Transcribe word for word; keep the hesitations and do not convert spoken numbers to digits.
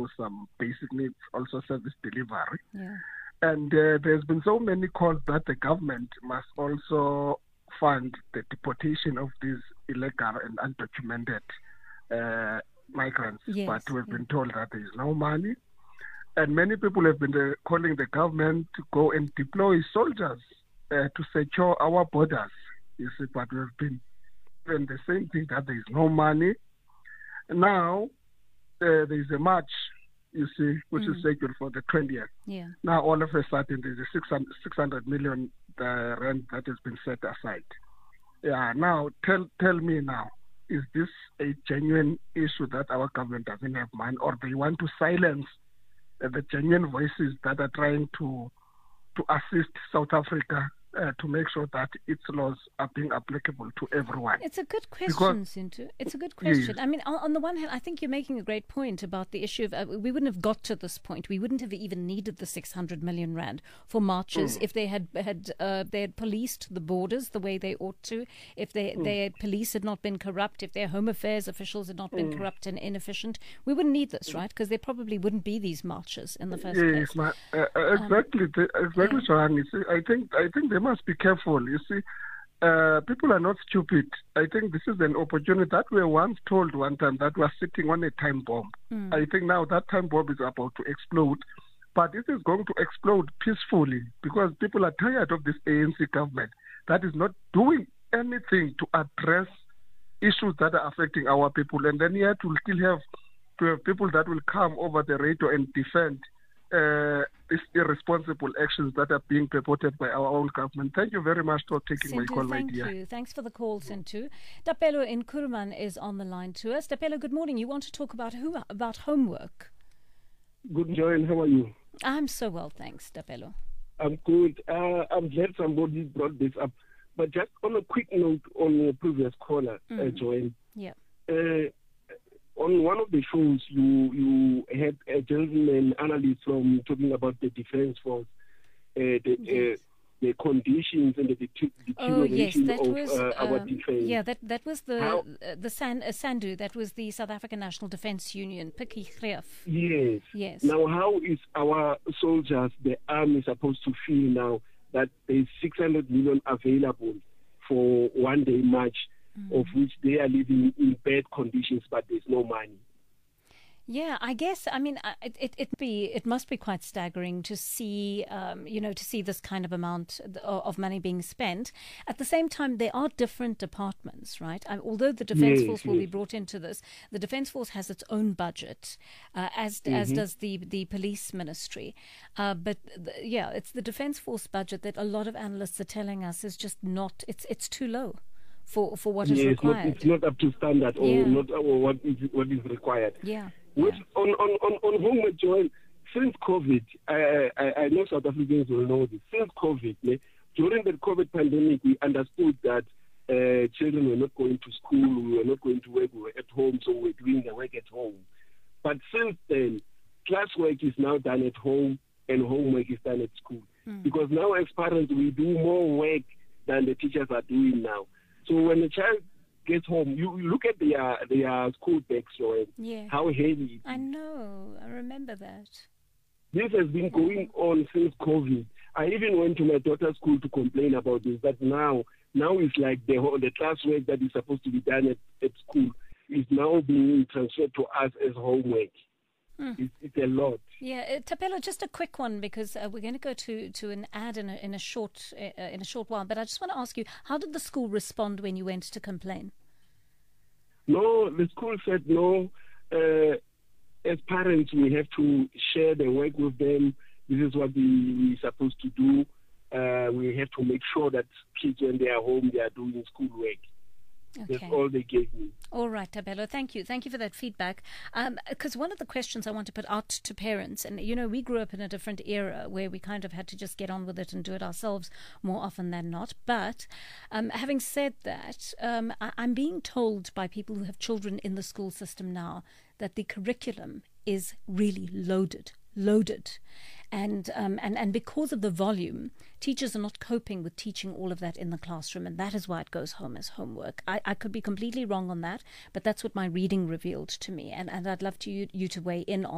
also some basic needs, also service delivery. Yeah. And uh, there's been so many calls that the government must also fund the deportation of these illegal and undocumented uh, migrants. Yes, But we've yeah. been told that there is no money. And many people have been uh, calling the government to go and deploy soldiers uh, to secure our borders. You see, but we've been doing the same thing, that there is no money. Now, uh, there is a march, you see, which mm. is scheduled for the twentieth. Yeah. Now, all of a sudden, there's a six hundred million uh, rent that has been set aside. Yeah, now, tell tell me now, is this a genuine issue that our government doesn't have money, or they want to silence uh, the genuine voices that are trying to to assist South Africa uh, to make sure that its laws are being applicable to everyone? It's a good question, Because, Sintu. It's a good question. yes. I mean, on, on the one hand, I think you're making a great point about the issue of uh, we wouldn't have got to this point. We wouldn't have even needed the six hundred million rand for marches Mm. if they had had uh, they had policed the borders the way they ought to. If they, Mm. their police had not been corrupt, if their Home Affairs officials had not been Mm. corrupt and inefficient, we wouldn't need this, right? Because there probably wouldn't be these marches in the first Yes, place. ma- uh, uh, exactly, Um, the- exactly, yeah. Johan. You see, I think I think they must be careful. You see, uh, people are not stupid. I think this is an opportunity that we were once told one time that we are sitting on a time bomb. Mm. I think now that time bomb is about to explode, but it is going to explode peacefully because people are tired of this A N C government that is not doing anything to address issues that are affecting our people, and then yet we'll still have to have people that will come over the radio and defend uh, these irresponsible actions that are being purported by our own government. Thank you very much for taking my Sintu, call, my thank dear. you. Thanks for the call, Sintu. Tapelo in Kuruman is on the line to us. Tapelo, good morning. You want to talk about who about homework? Good morning. How are you? I'm so well, thanks, Tapelo. I'm good. Uh, I'm glad somebody brought this up. But just on a quick note on the previous caller, Mm. uh, Joanne. Yeah. Uh, on one of the shows, you you had a gentleman analyst from talking about the defense force, uh, the Yes. uh, the conditions and the det- Oh yes, deterioration that of was uh, our um, defense. yeah. That that was the How- uh, the San, uh, Sandu. That was the South African National Defence Union. Pikkie Greef. Yes. Yes. Now, how is our soldiers, the army, supposed to feel now that there's six hundred million available for one day march, Mm. of which they are living in bad conditions, but there's no money? Yeah, I guess. I mean, I- it it it be it must be quite staggering to see, um, you know, to see this kind of amount th- of money being spent. At the same time, there are different departments, right? I, although the Defence Yes, Force will be yes. brought into this, the Defence Force has its own budget, uh, as as Mhm. does the the Police Ministry. Uh, but the, yeah, it's the Defence Force budget that a lot of analysts are telling us is just not. It's it's too low for for what is Yes, not, required. it's not up to standard or Yeah. not or what is what is required. Yeah. Which yeah. on on on, on homework, Joel, since COVID, I, I I know South Africans will know this. Since COVID, ne, during the COVID pandemic, we understood that uh, children were not going to school, we were not going to work, we were at home, so we were doing the work at home. But since then, classwork is now done at home and homework is done at school. Mm. Because now as parents, we do more work than the teachers are doing now. So when a child gets home, you look at their their school bags, Joel, Yeah. how heavy it is. I know. I remember that. This has been going on since COVID. I even went to my daughter's school to complain about this, that now now it's like the whole, the classwork that is supposed to be done at, at school is now being transferred to us as homework. Hmm. It's, it's a lot. Yeah, uh, Tapelo, just a quick one because uh, we're going to go to, to an ad in a, in a short uh, in a short while. But I just want to ask you, how did the school respond when you went to complain? No, the school said no. Uh, as parents, we have to share the work with them. This is what we, we're supposed to do. Uh, we have to make sure that kids, when they are home, they are doing schoolwork. That's Okay. all they gave me. All right, Tapelo, thank you. Thank you for that feedback. Because one of the questions I want to put out to parents, and, you know, we grew up in a different era where we kind of had to just get on with it and do it ourselves more often than not. But um, having said that, um, I- I'm being told by people who have children in the school system now that the curriculum is really loaded. Loaded, and um, and and because of the volume, teachers are not coping with teaching all of that in the classroom, and that is why it goes home as homework. I, I could be completely wrong on that, but that's what my reading revealed to me, and, and I'd love to you, you to weigh in on.